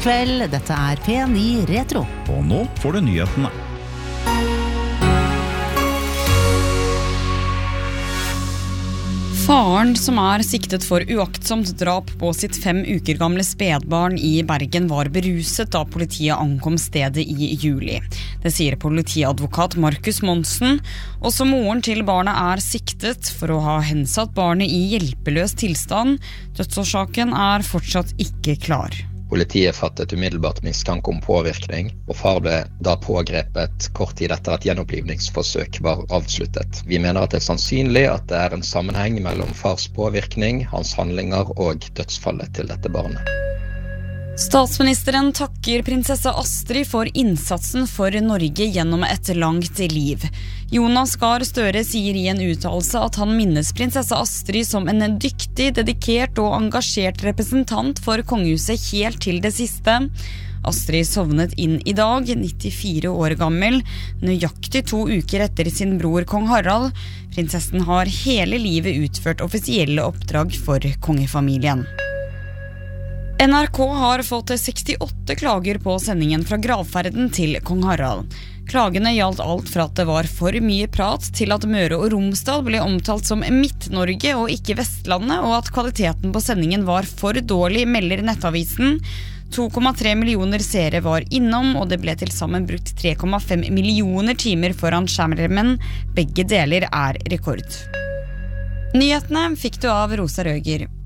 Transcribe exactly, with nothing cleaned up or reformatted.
God kveld, dette er P ni Retro. Og nå får du nyhetene. Faren som er siktet for uaktsomt drap på sitt fem uker gamle spedbarn i Bergen var beruset da politiet ankom stedet i juli. Det sier politiadvokat Markus Monsen. Også moren til barnet er siktet for å ha hensatt barnet i hjelpeløs tilstand. Dødsårsaken er fortsatt ikke klar. Politiet fattet umiddelbart mistanke om påvirkning, og far ble da pågrepet kort tid etter at gjenopplivningsforsøk var avsluttet. Vi mener at det er sannsynlig at det er en sammenheng mellom fars påvirkning, hans handlinger og dødsfallet til dette barnet. Statsministeren takker prinsesse Astrid for innsatsen for Norge gjennom et langt liv. Jonas Gahr Støre sier i en uttalelse at han minnes prinsesse Astrid som en dyktig, dedikert og engasjert representant for kongehuset helt til det siste. Astrid sovnet inn i dag, nittifire år gammel, nøyaktig to uker etter sin bror kong Harald. Prinsessen har hele livet utført offisielle oppdrag for kongefamilien. N R K har fått sekstiåtte klager på sendingen fra gravferden til kong Harald. Klagene gjaldt alt fra at det var for mye prat til at Møre og Romsdal ble omtalt som Midt-Norge og ikke Vestlandet, og at kvaliteten på sendingen var for dårlig, melder Nettavisen. to komma tre millioner seere var innom, og det ble til sammen brukt tre komma fem millioner timer foran skjermen. Begge deler er rekord. Nyhetene fikk du av Rosa Røger.